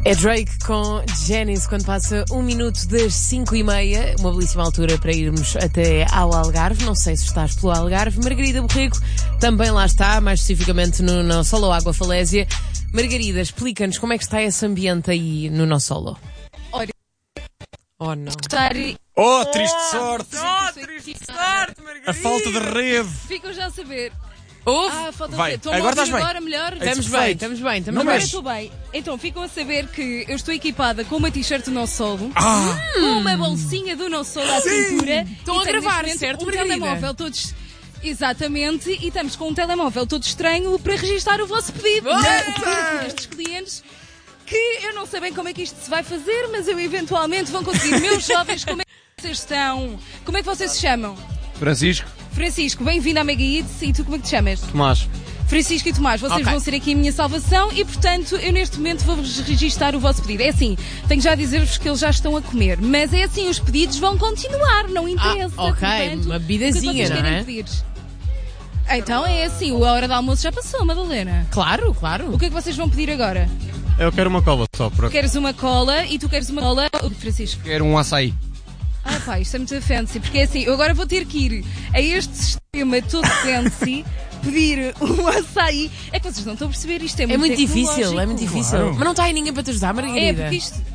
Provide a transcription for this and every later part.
É Drake com Janice quando passa 1 minuto das 5h30, uma belíssima altura para irmos até ao Algarve. Não sei se estás pelo Algarve. Margarida Borrego também lá está, mais especificamente no nosso Solo Água Falésia. Margarida, explica-nos como é que está esse ambiente aí no nosso Solo. Oh não. Oh, triste sorte! Triste sorte, Margarida! A falta de rede! Ficam já a saber. Falta Vai, Estão agora a estás ouvir bem. agora melhor? Estamos bem. Não Agora mexe. estou bem. Então, ficam a saber que eu estou equipada com uma t-shirt do Nosso Solo, com uma bolsinha do Nosso Solo à cintura. Estão a e tenho gravar, neste momento certo, um Margarida? telemóvel todos... Exatamente, e estamos com um telemóvel todo estranho para registar o vosso pedido. Força! Estes clientes que eu não sei bem como é que isto se vai fazer, mas eu eventualmente vão conseguir. Meus jovens, como é que vocês estão? Como é que vocês se chamam? Francisco, Francisco, bem-vindo à Mega Hits. E tu como é que te chamas? Tomás. Francisco e Tomás, vocês Ok. vão ser aqui a minha salvação e, portanto, eu neste momento vou-vos registar o vosso pedido. É assim, tenho já a dizer-vos que eles já estão a comer, mas é assim, os pedidos vão continuar, não interessa. ok, portanto, uma o que bebidazinha, vocês não querem é? pedir? Então é assim, a hora do almoço já passou, Madalena. Claro. O que é que vocês vão pedir agora? Eu quero uma cola só, por aqui. Queres uma cola e tu queres uma cola, Francisco? Quero um açaí. Ah pá, isto é muito fancy, porque é assim, eu agora vou ter que ir a este sistema todo fancy pedir um açaí. É que vocês não estão a perceber, isto é muito Difícil, é muito tecnológico. difícil. Claro. Mas não está aí ninguém para te ajudar, Margarida. É, porque isto...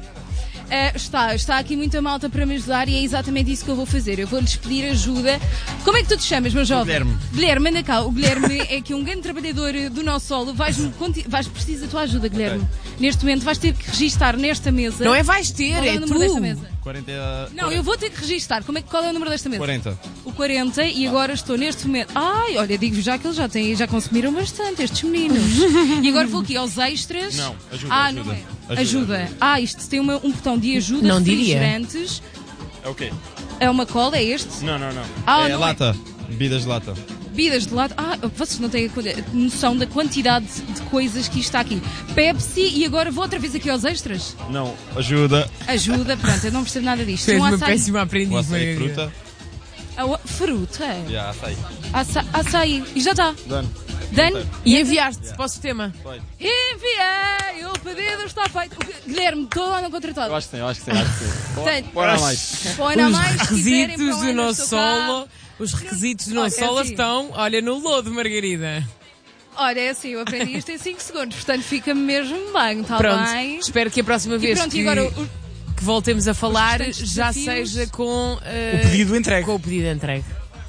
está aqui muita malta para me ajudar e é exatamente isso que eu vou fazer. Eu vou-lhes pedir ajuda. Como é que tu te chamas, meu jovem? Guilherme. Guilherme, anda cá. O Guilherme é aqui um grande trabalhador do nosso solo. Vais precisar da tua ajuda, Guilherme. Neste momento vais ter que registar nesta mesa. Não é vais ter, Qual é é o número desta tu. mesa? 40... Não, eu vou ter que registar. Qual é o número desta mesa? 40. O 40 e agora estou neste momento. Ai, olha, digo-vos já que eles já consumiram bastante, estes meninos. E agora vou aqui aos extras. Não, ajuda, Não ajuda. é. Ajuda. Isto tem um botão de ajuda. Não diria. Refrigerantes. É o quê? É uma cola, é este? Não. não é é. lata. Bebidas de lata. Bebidas de lado. Vocês não têm noção da quantidade de coisas que isto está aqui. Pepsi e agora vou outra vez aqui aos extras. Não, ajuda. Ajuda, pronto, eu não percebo nada disto. Tu és Um uma açaí. péssima O aprendiz, açaí, Margarida. fruta. Fruta. Já, açaí. Açaí. E já está. Dano. Dano? E enviaste para o sistema. Vai. Enviei! O pedido está feito. Guilherme, estou lá no contratado. Eu acho que sim. Portanto, Bora a mais. põe a Os mais, se quiserem, requisitos para do onde eu nosso estou cá. solo. Os requisitos do nosso Olha, solo assim. estão, olha, no lodo, Margarida. Olha, é assim, eu aprendi isto em 5 segundos, portanto fica-me mesmo bem, está Pronto, bem? espero que a próxima E vez pronto, que, e agora que voltemos a falar restantes já desafios? seja com O pedido entregue. com o pedido entregue.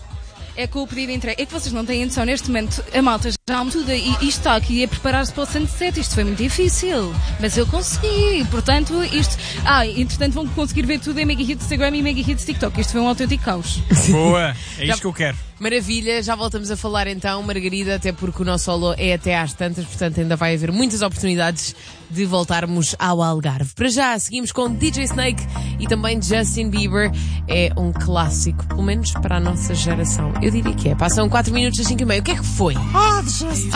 é com o pedido entregue. É que vocês não têm noção, neste momento a malta já tudo e isto está aqui a preparar-se para o sunset. Isto foi muito difícil, mas eu consegui. Portanto, isto. Entretanto, vão conseguir ver tudo em Mega Hits Instagram e Mega Hits TikTok. Isto foi um autêntico caos. Boa. É Já- isto que eu quero. Maravilha, já voltamos a falar então, Margarida, até porque o nosso solo é até às tantas, portanto ainda vai haver muitas oportunidades de voltarmos ao Algarve. Para já, seguimos com DJ Snake e também Justin Bieber. É um clássico, pelo menos para a nossa geração. Eu diria que é. Passam 4 minutos das 5h30. O que é que foi?